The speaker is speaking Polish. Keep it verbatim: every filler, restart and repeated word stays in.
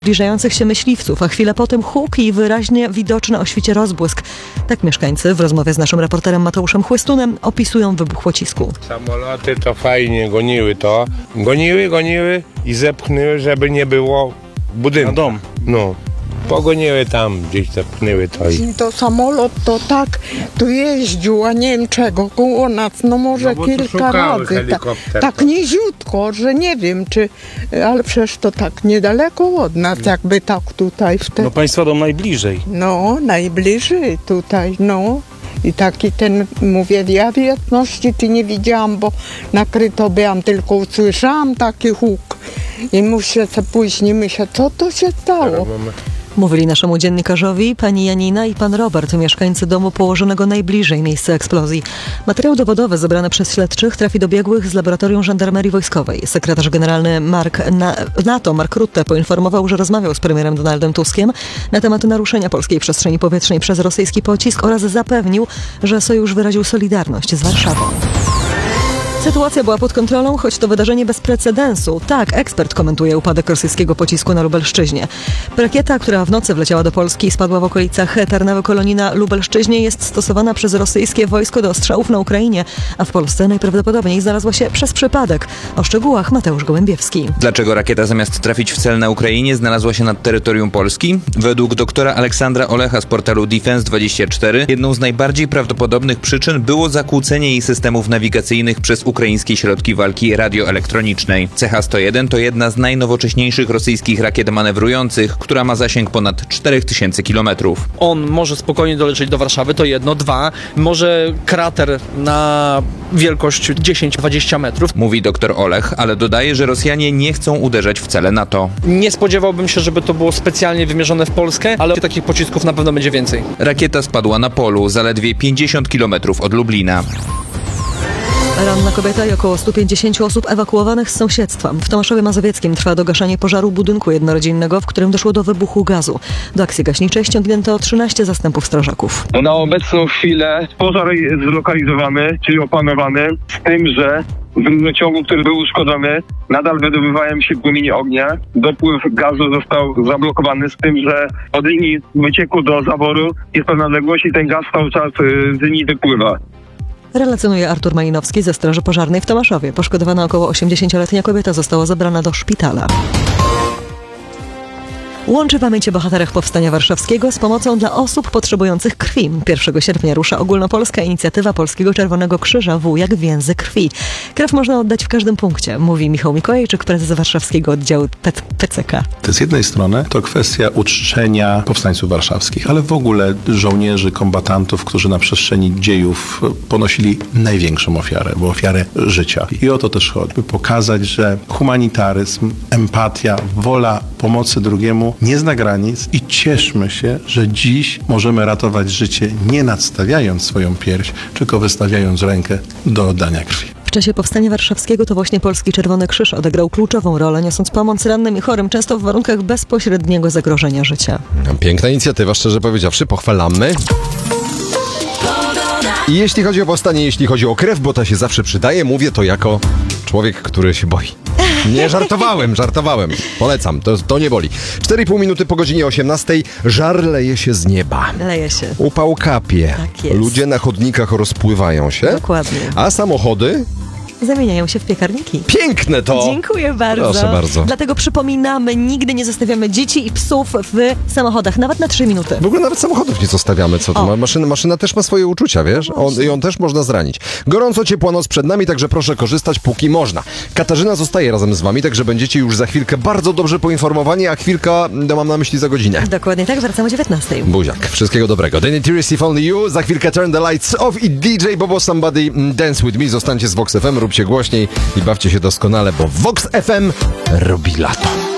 zbliżających się myśliwców, a chwilę potem huk i wyraźnie widoczny o świcie rozbłysk. Tak mieszkańcy w rozmowie z naszym reporterem Mateuszem Chłystunem opisują wybuch pocisku. Samoloty to fajnie goniły to. Goniły, goniły i zepchnęły, żeby nie było budynku. Na dom. No. Pogoniły tam, gdzieś zepchnęły to i... To samolot to tak tu jeździł, a nie wiem czego, koło nas, no może No kilka razy. Ta, tak niziutko, że nie wiem czy, ale przecież to tak niedaleko od nas, jakby tak tutaj wtedy. No państwa dom najbliżej. No, najbliżej tutaj, no. I taki ten, mówię, ja wieczności ty nie widziałam, bo nakryto byłam, tylko usłyszałam taki huk. I muszę sobie później myśleć, co to się stało. Mówili naszemu dziennikarzowi pani Janina i pan Robert, mieszkańcy domu położonego najbliżej miejsca eksplozji. Materiał dowodowy zebrany przez śledczych trafi do biegłych z laboratorium żandarmerii wojskowej. Sekretarz generalny Mark Na- NATO Mark Rutte poinformował, że rozmawiał z premierem Donaldem Tuskiem na temat naruszenia polskiej przestrzeni powietrznej przez rosyjski pocisk oraz zapewnił, że sojusz wyraził solidarność z Warszawą. Sytuacja była pod kontrolą, choć to wydarzenie bez precedensu. Tak, ekspert komentuje upadek rosyjskiego pocisku na Lubelszczyźnie. Rakieta, która w nocy wleciała do Polski i spadła w okolicach Tarnowy-Kolonii na Lubelszczyźnie, jest stosowana przez rosyjskie wojsko do ostrzałów na Ukrainie, a w Polsce najprawdopodobniej znalazła się przez przypadek. O szczegółach Mateusz Gołębiewski. Dlaczego rakieta zamiast trafić w cel na Ukrainie znalazła się nad terytorium Polski? Według doktora Aleksandra Olecha z portalu Defense dwadzieścia cztery jedną z najbardziej prawdopodobnych przyczyn było zakłócenie jej systemów nawigacyjnych przez ukraińskie środki walki radioelektronicznej. C H sto jeden to jedna z najnowocześniejszych rosyjskich rakiet manewrujących, która ma zasięg ponad cztery tysiące kilometrów. On może spokojnie dolecieć do Warszawy, to jedno. Dwa, może krater na wielkość dziesięć dwadzieścia metrów. Mówi doktor Olech, ale dodaje, że Rosjanie nie chcą uderzać w cele NATO. Nie spodziewałbym się, żeby to było specjalnie wymierzone w Polskę, ale takich pocisków na pewno będzie więcej. Rakieta spadła na polu, zaledwie pięćdziesiąt kilometrów od Lublina. Ranna kobieta i około stu pięćdziesięciu osób ewakuowanych z sąsiedztwa. W Tomaszowie Mazowieckim trwa dogaszanie pożaru budynku jednorodzinnego, w którym doszło do wybuchu gazu. Do akcji gaśniczej ściągnięto trzynaście zastępów strażaków. Na obecną chwilę pożar jest zlokalizowany, czyli opanowany, z tym, że w rurociągu, który był uszkodzony, nadal wydobywają się płomienie ognia. Dopływ gazu został zablokowany, z tym, że od linii wycieku do zaworu jest pewna odległość i ten gaz cały czas z linii wypływa. Relacjonuje Artur Malinowski ze Straży Pożarnej w Tomaszowie. Poszkodowana około osiemdziesięcioletnia kobieta została zabrana do szpitala. Łączy pamięć o bohaterach Powstania Warszawskiego z pomocą dla osób potrzebujących krwi. pierwszego sierpnia rusza ogólnopolska inicjatywa Polskiego Czerwonego Krzyża W jak więzy krwi. Krew można oddać w każdym punkcie, mówi Michał Mikołajczyk, prezes warszawskiego oddziału P C K. To z jednej strony to kwestia uczczenia powstańców warszawskich, ale w ogóle żołnierzy, kombatantów, którzy na przestrzeni dziejów ponosili największą ofiarę, bo ofiarę życia. I o to też chodzi, by pokazać, że humanitaryzm, empatia, wola pomocy drugiemu nie zna granic i cieszmy się, że dziś możemy ratować życie nie nadstawiając swoją pierś, tylko wystawiając rękę do oddania krwi. W czasie Powstania Warszawskiego to właśnie Polski Czerwony Krzyż odegrał kluczową rolę, niosąc pomoc rannym i chorym, często w warunkach bezpośredniego zagrożenia życia. Piękna inicjatywa, szczerze powiedziawszy, pochwalamy. I jeśli chodzi o powstanie, jeśli chodzi o krew, bo ta się zawsze przydaje, mówię to jako człowiek, który się boi. Nie, żartowałem, żartowałem. Polecam, to, to nie boli. cztery i pół minuty po godzinie osiemnastej. Żar leje się z nieba. Leje się. Upał kapie. Tak jest. Ludzie na chodnikach rozpływają się. Dokładnie. A samochody zamieniają się w piekarniki. Piękne to! Dziękuję bardzo. Proszę bardzo. Dlatego przypominamy, nigdy nie zostawiamy dzieci i psów w samochodach, nawet na trzy minuty. W ogóle nawet samochodów nie zostawiamy. Co to? Maszyna, maszyna też ma swoje uczucia, wiesz? On, ją też można zranić. Gorąco, ciepła noc przed nami, także proszę korzystać, póki można. Katarzyna zostaje razem z wami, także będziecie już za chwilkę bardzo dobrze poinformowani, a chwilka, no mam na myśli za godzinę. Dokładnie tak, wracamy o dziewiętnastej. Buziak. Wszystkiego dobrego. Danny Tears, If Only You. Za chwilkę Turn the Lights Off i D J Bobo Somebody Dance With Me. Zostańcie z Vox F M, róbcie głośniej i bawcie się doskonale, bo Vox F M robi lato.